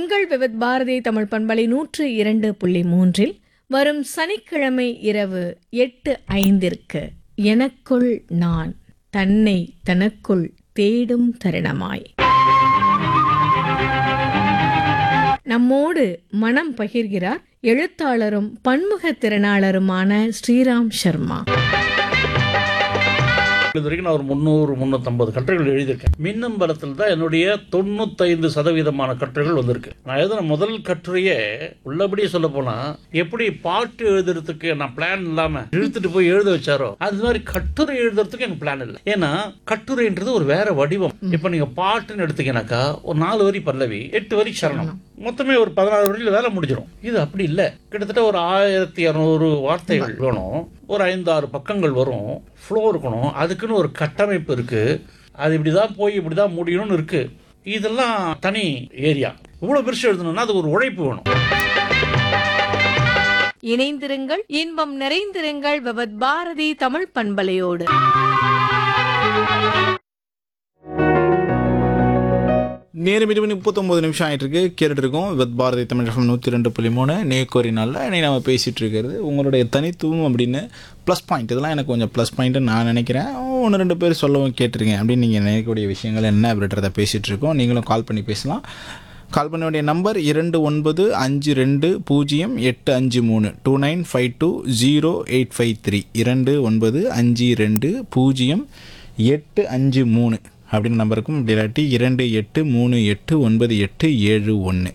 உங்கள் விவித் பாரதி தமிழ் பண்பலை 102.3 வரும் சனிக்கிழமை இரவு 8:05 எனக்குள் நான் தன்னை தனக்குள் தேடும் தருணமாய் நம்மோடு மனம் பகிர்கிறார் எழுத்தாளரும் பன்முக திறனாளருமான ஸ்ரீராம் சர்மா. இது வரைக்கும் நான் ஒரு 300-350 கட்டுரைகள் எழுதியிருக்கேன். மின்னம்பலத்தில் தான் என்னுடைய 95% கட்டுரைகள் வந்திருக்கு. நான் எழுதின முதல் கட்டுரையே உள்ளபடியே சொல்ல போனா, எப்படி பாட்டு எழுதுறதுக்கு நான் பிளான் இல்லாம இழுத்துட்டு போய் எழுத வச்சாரோ அது மாதிரி கட்டுரை எழுதுறதுக்கு எனக்கு பிளான் இல்லை. ஏன்னா கட்டுரைன்றது ஒரு வேற வடிவம். இப்ப நீங்க பாட்டுன்னு எடுத்தீங்கன்னாக்கா ஒரு 4 வரி பல்லவி, 8 வரி சரணம், மொத்தமே ஒரு 16 வரியில் வேலை முடிஞ்சிடும். இது அப்படி இல்லை. கிட்டத்தட்ட ஒரு 1200 வார்த்தைகள் வேணும், ஒரு 5-6 பக்கங்கள் வரும், ஃப்ளோ இருக்கணும், அதுக்குன்னு ஒரு கட்டமைப்பு இருக்கு, அது இப்படிதான் போய் இப்படிதான் முடியணும்னு இருக்கு. இதெல்லாம் தனி ஏரியா. இவ்வளவு பெருசு எழுதணும்னா அது ஒரு உழைப்பு வேணும். இணைந்திருங்கள், இன்பம் நிறைந்திருங்கள் விவித் பாரதி தமிழ் பண்பலையோடு. நேரம் 39 ஆகிட்டு இருக்கு. கேட்டுட்டு இருக்கோம் வித் பாரதி தமிழ் 102.3 நேக்கோரி நாளில் இன்னைக்கு நம்ம பேசிகிட்டு இருக்கிறது உங்களுடைய தனித்துவம் அப்படின்னு ப்ளஸ் பாயிண்ட். இதெல்லாம் எனக்கு கொஞ்சம் ப்ளஸ் பாயிண்ட்டுன்னு நான் நினைக்கிறேன். 1-2 பேர் சொல்லவும் கேட்டிருக்கேன் அப்படின்னு நீங்கள் நினைக்கக்கூடிய விஷயங்கள் என்ன அப்படின்றத பேசிகிட்டு இருக்கோம். நீங்களும் கால் பண்ணி பேசலாம். கால் பண்ண வேண்டிய நம்பர் 29520853 29520853 29520853 அப்படின்னு நம்பருக்கும், இப்படி இல்லாட்டி 2838989871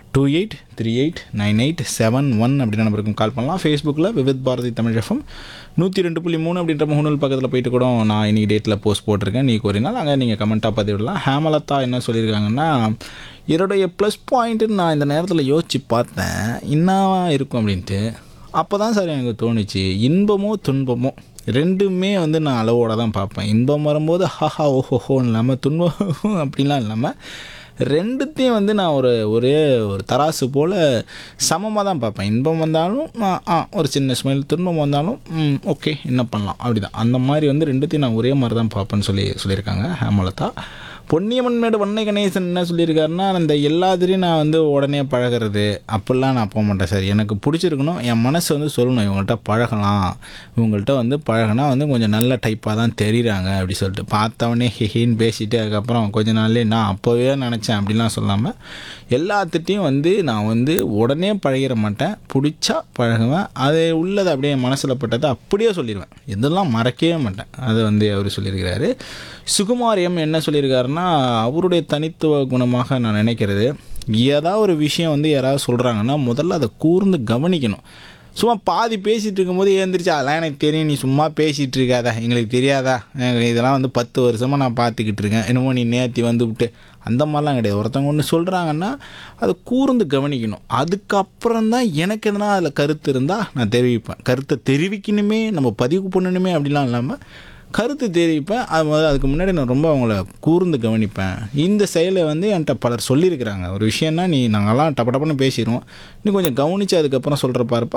28389871 அப்படின்ற நம்பருக்கும் கால் பண்ணலாம். ஃபேஸ்புக்கில் விவித் பாரதி தமிழ் FM 102.3 அப்படின்ற முகநூல் பக்கத்தில் போயிட்டு கூட நான் இன்றைக்கி டேட்டில் போஸ்ட் போட்டிருக்கேன். நீ கோரினால் அங்கே நீங்கள் கமெண்ட்டாக பதிவிடலாம். ஹேமலதா என்ன சொல்லியிருக்காங்கன்னா, என்னுடைய ப்ளஸ் பாயிண்ட்டுன்னு நான் இந்த நேரத்தில் யோசித்து பார்த்தேன் என்னவா இருக்கும் அப்படின்ட்டு. அப்போ தான் சார் எனக்கு தோணுச்சு, இன்பமோ துன்பமோ ரெண்டுமே வந்து நான் அளவோடு தான் பார்ப்பேன். இன்பம் வரும்போது ஹஹா ஓஹோஹோன்னு இல்லாமல், துன்பம் அப்படின்லாம் இல்லாமல் ரெண்டுத்தையும் வந்து நான் ஒரே ஒரு தராசு போல் சமமாக தான் பார்ப்பேன். இன்பம் வந்தாலும் ஒரு சின்ன ஸ்மைல், துன்பம் வந்தாலும் ஓகே என்ன பண்ணலாம் அப்படி தான். அந்த மாதிரி வந்து ரெண்டுத்தையும் நான் ஒரே மாதிரி தான் பார்ப்பேன்னு சொல்லியிருக்காங்க ஹேமலதா. பொன்னியம்மன்மேடு வண்ணை கணேசன் என்ன சொல்லியிருக்காருன்னா, அந்த எல்லாத்திலையும் நான் வந்து உடனே பழகிறது அப்படிலாம் நான் போக மாட்டேன் சார். எனக்கு பிடிச்சிருக்கணும், என் மனசு வந்து சொல்லணும் இவங்கள்ட்ட பழகலாம், இவங்கள்ட்ட வந்து பழகினா வந்து கொஞ்சம் நல்ல டைப்பாக தான் தெரியுறாங்க அப்படி சொல்லிட்டு பார்த்தவொடனே ஹிஹின்னு பேசிட்டு அதுக்கப்புறம் கொஞ்ச நாள்லேயே நான் அப்போவே நினச்சேன் அப்படிலாம் சொல்லாமல் எல்லாத்துட்டையும் வந்து நான் வந்து உடனே பழகிட மாட்டேன். பிடிச்சா பழகுவேன், அது உள்ளது அப்படியே மனசில் பட்டதை அப்படியே சொல்லிடுவேன், இதெல்லாம் மறக்கவே மாட்டேன். அதை வந்து அவர் சொல்லியிருக்கிறாரு. சுகுமாரியம் என்ன சொல்லியிருக்காருன்னா, அவருடைய தனித்துவ குணமாக நான் நினைக்கிறது, ஏதாவது ஒரு விஷயம் வந்து யாராவது சொல்கிறாங்கன்னா முதல்ல அதை கூர்ந்து கவனிக்கணும். சும்மா பாதி பேசிகிட்டு இருக்கும்போது எழுந்திரிச்சு அதெல்லாம் எனக்கு தெரியும், நீ சும்மா பேசிகிட்டு இருக்காதா, எங்களுக்கு தெரியாதா, இதெல்லாம் வந்து 10 வருஷமாக நான் பார்த்துக்கிட்டு இருக்கேன், என்னமோ நீ நேர்த்தி வந்து விட்டு அந்த மாதிரிலாம் கிடையாது. ஒருத்தவங்க ஒன்று சொல்கிறாங்கன்னா அதை கூர்ந்து கவனிக்கணும். அதுக்கப்புறம் தான் எனக்கு எதனா அதில் கருத்து இருந்தால் நான் தெரிவிப்பேன். கருத்தை தெரிவிக்கணுமே, நம்ம பதிவு பண்ணணுமே அப்படிலாம் இல்லாமல் கருத்து தெரிவிப்பேன். அதுக்கு முன்னாடி நான் ரொம்ப அவங்கள கூர்ந்து கவனிப்பேன். இந்த செயலை வந்து என்கிட்ட பலர் சொல்லியிருக்கிறாங்க. ஒரு விஷயம்னா நாங்கள்லாம் டப்பன்னு பேசிடுவோம், நீ கொஞ்சம் கவனித்து அதுக்கப்புறம் சொல்கிற பாருப்பா,